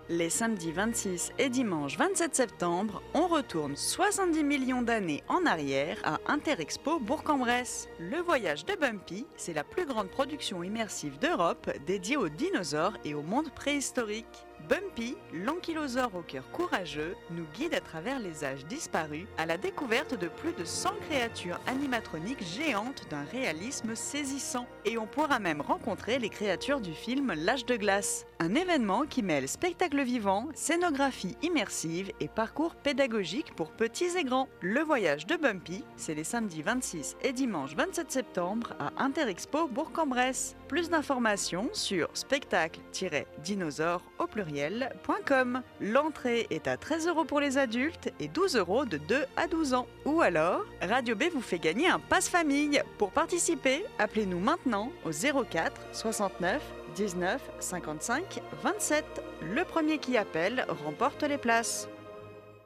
Les samedis 26 et dimanche 27 septembre, on retourne 70 millions d'années en arrière à Interexpo Bourg-en-Bresse. Le voyage de Bumpy, c'est la plus grande production immersive d'Europe dédiée aux dinosaures et au monde préhistorique. Bumpy, l'ankylosaure au cœur courageux, nous guide à travers les âges disparus à la découverte de plus de 100 créatures animatroniques géantes d'un réalisme saisissant. Et on pourra même rencontrer les créatures du film L'Âge de glace. Un événement qui mêle spectacle vivant, scénographie immersive et parcours pédagogique pour petits et grands. Le voyage de Bumpy, c'est les samedis 26 et dimanche 27 septembre à Interexpo Bourg-en-Bresse. Plus d'informations sur spectacle-dinosaure au pluriel.com. L'entrée est à 13 € pour les adultes et 12 € de 2 à 12 ans. Ou alors, Radio B vous fait gagner un passe-famille. Pour participer, appelez-nous maintenant au 04 69 19 55 27. Le premier qui appelle remporte les places.